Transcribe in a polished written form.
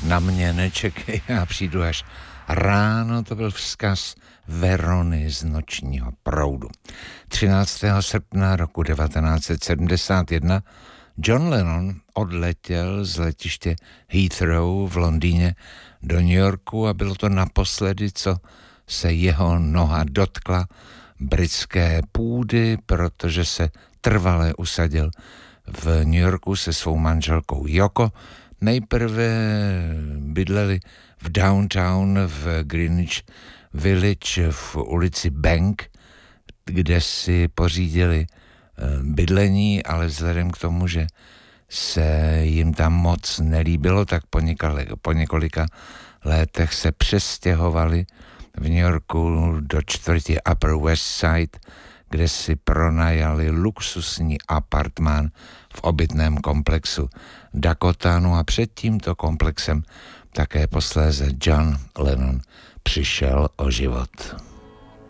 Na mě nečekej, já přijdu až ráno, to byl vzkaz Verony z Nočního proudu. 13. srpna roku 1971 John Lennon odletěl z letiště Heathrow v Londýně do New Yorku a bylo to naposledy, co se jeho noha dotkla britské půdy, protože se trvale usadil v New Yorku se svou manželkou Yoko. Nejprve bydleli v downtown v Greenwich Village v ulici Bank, kde si pořídili bydlení, ale vzhledem k tomu, že se jim tam moc nelíbilo, tak po několika letech se přestěhovali v New Yorku do čtvrti Upper West Side, kde si pronajali luxusní apartmán v obytném komplexu Dakota, no a před tímto komplexem také posléze John Lennon přišel o život.